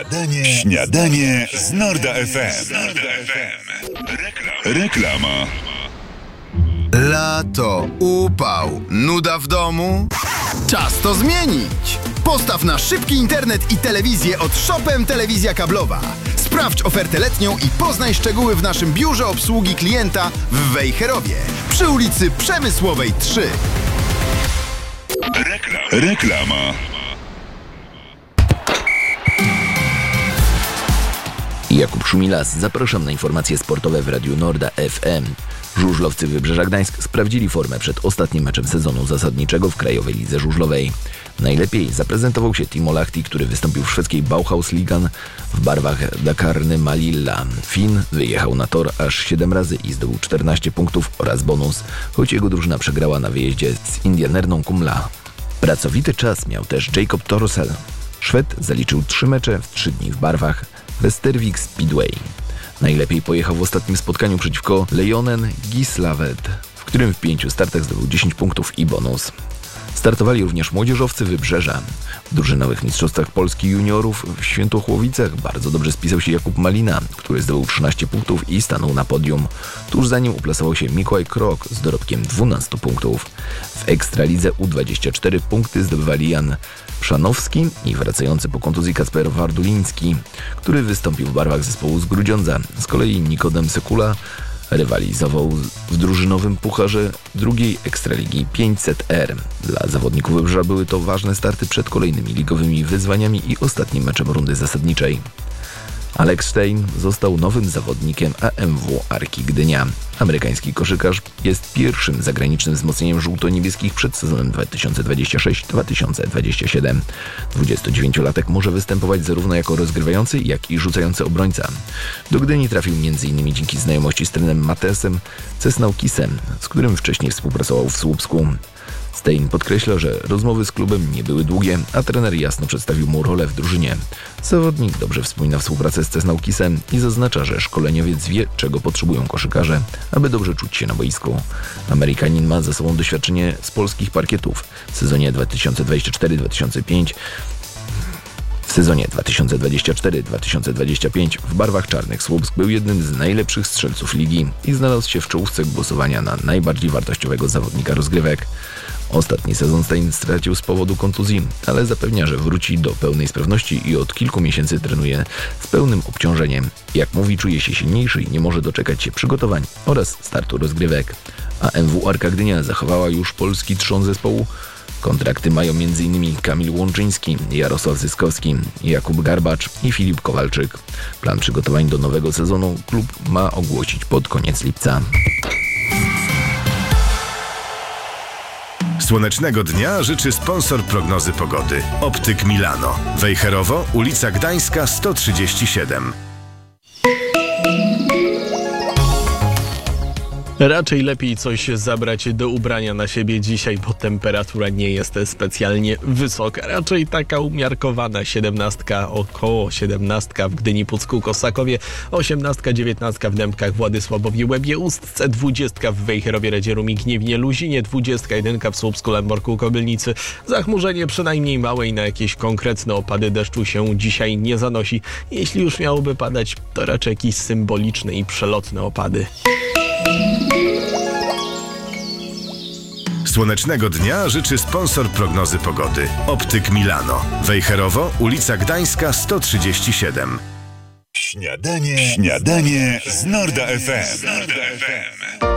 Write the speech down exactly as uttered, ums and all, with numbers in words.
Śniadanie, śniadanie z Norda F M. Reklama. Reklama. Lato, upał, nuda w domu? Czas to zmienić! Postaw na szybki internet i telewizję od Shopem Telewizja Kablowa. Sprawdź ofertę letnią i poznaj szczegóły w naszym biurze obsługi klienta w Wejherowie przy ulicy Przemysłowej trzy. Reklama. Reklama. Jakub Szumilas, zapraszam na informacje sportowe w Radiu Norda F M. Żużlowcy Wybrzeża Gdańsk sprawdzili formę przed ostatnim meczem sezonu zasadniczego w Krajowej Lidze Żużlowej. Najlepiej zaprezentował się Timo Lahti, który wystąpił w szwedzkiej Bauhaus-Ligan w barwach Dakarny Malilla. Fin wyjechał na tor aż siedem razy i zdobył czternaście punktów oraz bonus, choć jego drużyna przegrała na wyjeździe z Indianerną Kumla. Pracowity czas miał też Jacob Torsel. Szwed zaliczył trzy mecze w trzy dni w barwach Västervik Speedway. Najlepiej pojechał w ostatnim spotkaniu przeciwko Lejonen Gislaved, w którym w pięciu startach zdobył dziesięć punktów i bonus. Startowali również młodzieżowcy Wybrzeża. W drużynowych mistrzostwach Polski juniorów w Świętochłowicach bardzo dobrze spisał się Jakub Malina, który zdobył trzynaście punktów i stanął na podium. Tuż za nim uplasował się Mikołaj Krok z dorobkiem dwunastu punktów. W Ekstralidze U dwadzieścia cztery punkty zdobywali Jan Szanowski i wracający po kontuzji Kacper Warduliński, który wystąpił w barwach zespołu z Grudziądza. Z kolei Nikodem Sekula rywalizował w drużynowym pucharze drugiej Ekstraligi pięćset R. Dla zawodników Wybrzeża były to ważne starty przed kolejnymi ligowymi wyzwaniami i ostatnim meczem rundy zasadniczej. Alex Stein został nowym zawodnikiem A M W Arki Gdynia. Amerykański koszykarz jest pierwszym zagranicznym wzmocnieniem żółto-niebieskich przed sezonem dwa tysiące dwudziestym szóstym dwa tysiące dwudziestym siódmym. dwudziestodziewięciolatek może występować zarówno jako rozgrywający, jak i rzucający obrońca. Do Gdyni trafił między innymi dzięki znajomości z trenerem Matesem Cesnaukisem, z którym wcześniej współpracował w Słupsku. Stein podkreśla, że rozmowy z klubem nie były długie, a trener jasno przedstawił mu rolę w drużynie. Zawodnik dobrze wspomina współpracę z Cesnaukisem i zaznacza, że szkoleniowiec wie, czego potrzebują koszykarze, aby dobrze czuć się na boisku. Amerykanin ma za sobą doświadczenie z polskich parkietów. W sezonie dwa tysiące dwudziestym czwartym dwa tysiące piątym W sezonie dwa tysiące dwudziestym czwartym dwa tysiące dwudziestym piątym w barwach czarnych Słupsk był jednym z najlepszych strzelców ligi i znalazł się w czołówce głosowania na najbardziej wartościowego zawodnika rozgrywek. Ostatni sezon Stein stracił z powodu kontuzji, ale zapewnia, że wróci do pełnej sprawności i od kilku miesięcy trenuje z pełnym obciążeniem. Jak mówi, czuje się silniejszy i nie może doczekać się przygotowań oraz startu rozgrywek. A M W Arka Gdynia zachowała już polski trzon zespołu. Kontrakty mają m.in. Kamil Łączyński, Jarosław Zyskowski, Jakub Garbacz i Filip Kowalczyk. Plan przygotowań do nowego sezonu klub ma ogłosić pod koniec lipca. Słonecznego dnia życzy sponsor prognozy pogody. Optyk Milano. Wejherowo, ulica Gdańska sto trzydzieści siedem. Raczej lepiej coś zabrać do ubrania na siebie dzisiaj, bo temperatura nie jest specjalnie wysoka. Raczej taka umiarkowana siedemnastka, około siedemnastka w Gdyni, Pucku, Kosakowie, osiemnastka, dziewiętnastka w Dębkach, Władysławowie, Łebie, Ustce, dwudziestka w Wejherowie, Radzieru, Gniewnie, Luzinie, dwudziestka jeden w Słupsku, Lęborku, Kobylnicy. Zachmurzenie przynajmniej małe i na jakieś konkretne opady deszczu się dzisiaj nie zanosi. Jeśli już miałoby padać, to raczej jakieś symboliczne i przelotne opady. Słonecznego dnia życzy sponsor prognozy pogody. Optyk Milano. Wejherowo, ulica Gdańska sto trzydzieści siedem. Śniadanie, śniadanie z Norda F M.